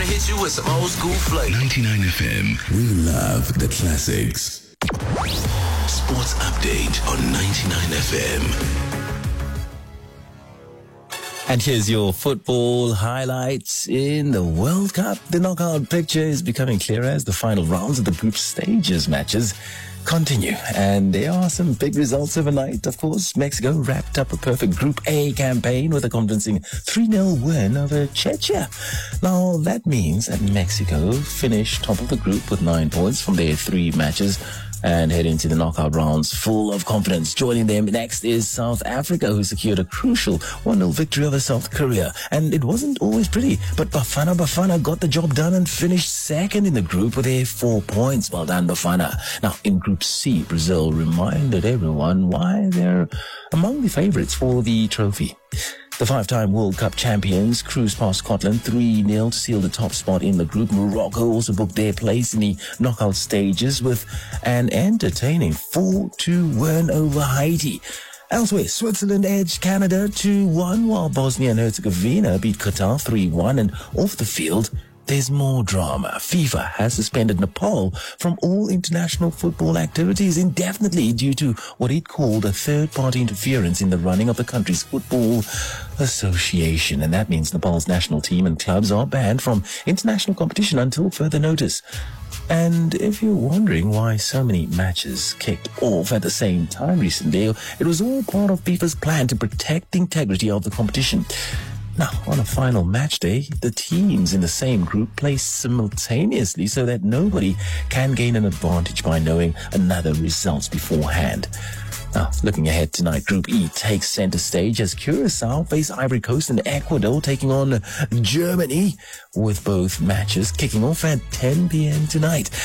hit you with some old school flavor. 99 FM. We love the classics. Sports update on 99 FM. And here's your football highlights in the World Cup. The knockout picture is becoming clearer as the final rounds of the group stages matches continue. And there are some big results overnight. Of course, Mexico wrapped up a perfect Group A campaign with a convincing 3-0 win over Czechia. Now, that means that Mexico finished top of the group with 9 points from their 3 matches and head into the knockout rounds full of confidence. Joining them next is South Africa, who secured a crucial 1-0 victory over South Korea. And it wasn't always pretty, but Bafana got the job done and finished second in the group with their 4 points. Well done, Bafana. Now, in Group C, Brazil reminded everyone why they're among the favorites for the trophy. The 5-time World Cup champions cruised past Scotland 3-0 to seal the top spot in the group. Morocco also booked their place in the knockout stages with an entertaining 4-2 win over Haiti. Elsewhere, Switzerland edged Canada 2-1, while Bosnia and Herzegovina beat Qatar 3-1. And off the field, there's more drama. FIFA has suspended Nepal from all international football activities indefinitely due to what it called a third-party interference in the running of the country's football association. And that means Nepal's national team and clubs are banned from international competition until further notice. And if you're wondering why so many matches kicked off at the same time recently, it was all part of FIFA's plan to protect the integrity of the competition. Now, on a final match day, the teams in the same group play simultaneously so that nobody can gain an advantage by knowing another results beforehand. Now, looking ahead tonight, Group E takes center stage as Curacao face Ivory Coast and Ecuador taking on Germany, with both matches kicking off at 10 p.m. tonight.